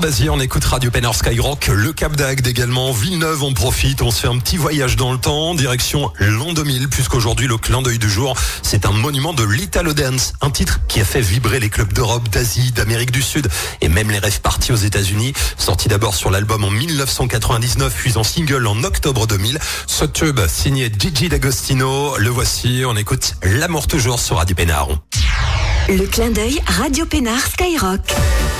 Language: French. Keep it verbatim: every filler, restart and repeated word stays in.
Basile, on écoute Radio Pénard Skyrock, le Cap d'Agde également, Villeneuve, on profite, on se fait un petit voyage dans le temps, direction l'an deux mille, puisqu'aujourd'hui le clin d'œil du jour, c'est un monument de l'Italo Dance, un titre qui a fait vibrer les clubs d'Europe, d'Asie, d'Amérique du Sud et même les rêves partis aux États-Unis. Sorti d'abord sur l'album en dix-neuf cent quatre-vingt-dix-neuf, puis en single en octobre deux mille. Ce tube signé Gigi D'Agostino, le voici, on écoute L'amour toujours sur Radio Pénard. Le clin d'œil Radio Pénard Skyrock.